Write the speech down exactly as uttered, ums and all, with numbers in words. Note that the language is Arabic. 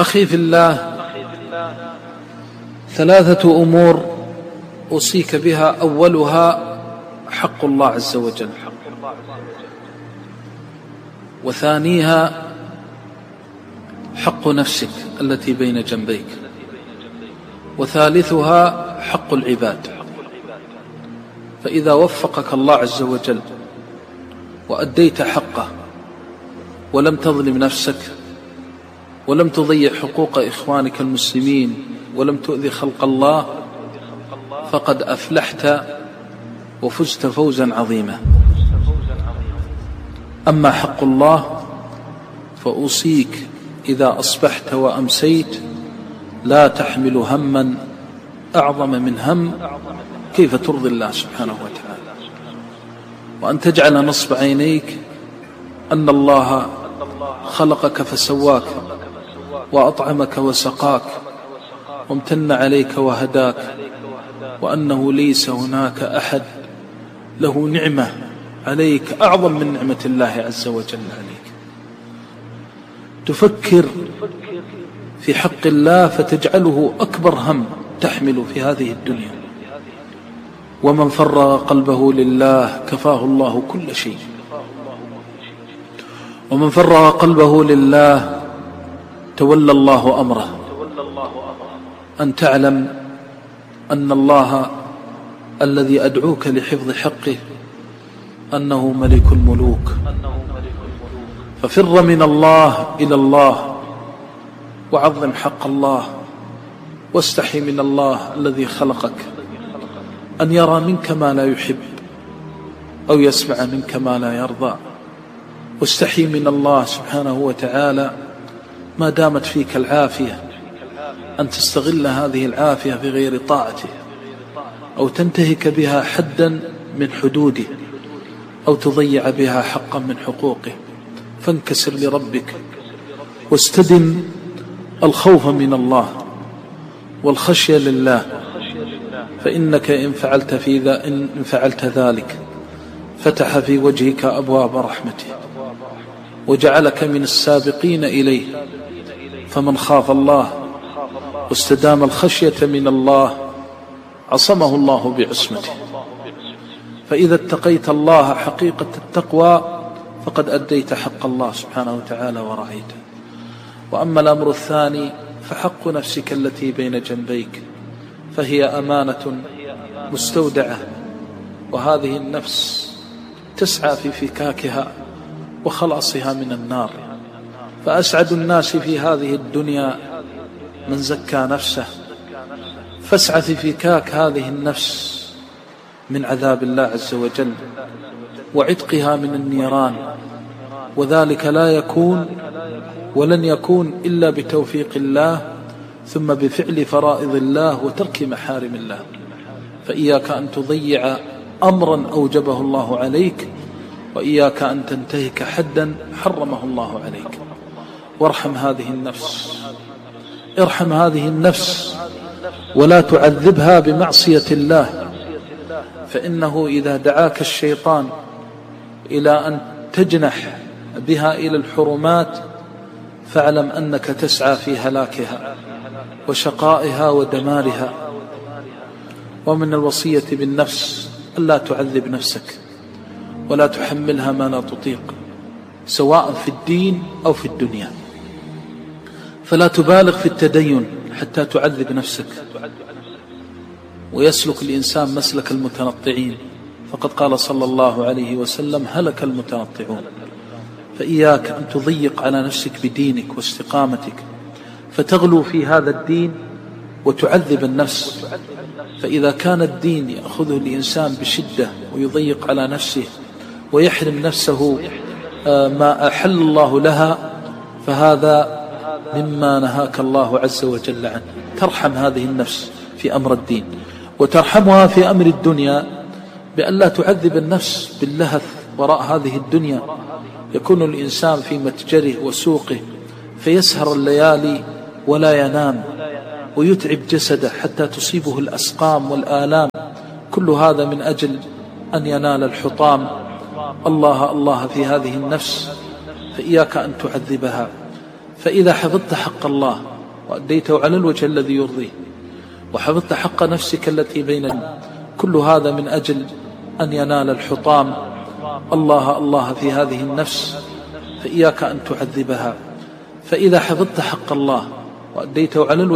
أخي في الله، ثلاثة أمور أوصيك بها. أولها حق الله عز وجل، وثانيها حق نفسك التي بين جنبيك، وثالثها حق العباد. فإذا وفقك الله عز وجل وأديت حقه ولم تظلم نفسك ولم تضيع حقوق إخوانك المسلمين ولم تؤذي خلق الله، فقد أفلحت وفزت فوزا عظيما. أما حق الله فأوصيك إذا أصبحت وأمسيت لا تحمل هما أعظم من هم كيف ترضي الله سبحانه وتعالى، وأن تجعل نصب عينيك أن الله خلقك فسواك وأطعمك وسقاك وامتن عليك وهداك، وأنه ليس هناك أحد له نعمة عليك أعظم من نعمة الله عز وجل عليك. تفكر في حق الله فتجعله أكبر هم تحمل في هذه الدنيا. ومن فرغ قلبه لله كفاه الله كل شيء، ومن فرغ قلبه لله تولى الله أمره. أن تعلم أن الله الذي أدعوك لحفظ حقه أنه ملك الملوك، ففر من الله إلى الله وعظم حق الله، واستحي من الله الذي خلقك أن يرى منك ما لا يحب أو يسمع منك ما لا يرضى، واستحي من الله سبحانه وتعالى ما دامت فيك العافية أن تستغل هذه العافية في غير طاعته، أو تنتهك بها حدا من حدوده، أو تضيع بها حقا من حقوقه. فانكسر لربك واستدم الخوف من الله والخشية لله، فإنك إن فعلت, في ذا إن فعلت ذلك فتح في وجهك أبواب رحمته وجعلك من السابقين إليه. فمن خاف الله واستدام الخشية من الله عصمه الله بعصمته. فإذا اتقيت الله حقيقة التقوى فقد أديت حق الله سبحانه وتعالى ورعيته. وأما الأمر الثاني فحق نفسك التي بين جنبيك، فهي أمانة مستودعة، وهذه النفس تسعى في فكاكها وخلاصها من النار. فأسعد الناس في هذه الدنيا من زكى نفسه، فاسعى في فكاك هذه النفس من عذاب الله عز وجل وعتقها من النيران، وذلك لا يكون ولن يكون إلا بتوفيق الله ثم بفعل فرائض الله وترك محارم الله. فإياك أن تضيع أمرا أوجبه الله عليك، وإياك أن تنتهك حدا حرمه الله عليك. وارحم هذه النفس، ارحم هذه النفس ولا تعذبها بمعصية الله، فإنه إذا دعاك الشيطان إلى أن تجنح بها إلى الحرمات فاعلم أنك تسعى في هلاكها وشقائها ودمارها. ومن الوصية بالنفس ألا تعذب نفسك ولا تحملها ما لا تطيق، سواء في الدين أو في الدنيا. فلا تبالغ في التدين حتى تعذب نفسك ويسلك الإنسان مسلك المتنطعين، فقد قال صلى الله عليه وسلم هلك المتنطعون. فإياك أن تضيق على نفسك بدينك واستقامتك فتغلو في هذا الدين وتعذب النفس. فإذا كان الدين يأخذه الإنسان بشدة ويضيق على نفسه ويحرم نفسه ما أحل الله لها، فهذا مما نهاك الله عز وجل عنه. ترحم هذه النفس في أمر الدين، وترحمها في أمر الدنيا بأن لا تعذب النفس باللهث وراء هذه الدنيا. يكون الإنسان في متجره وسوقه فيسهر الليالي ولا ينام ويتعب جسده حتى تصيبه الأسقام والآلام، كل هذا من أجل أن ينال الحطام. الله الله في هذه النفس، فإياك أن تعذبها، فإذا حفظت حق الله وأديته على الوجه الذي يرضيه، وحفظت حق نفسك التي بينك، كل هذا من أجل أن ينال الحطام الله الله في هذه النفس، فإياك أن تعذبها. فإذا حفظت حق الله وأديته على الوجه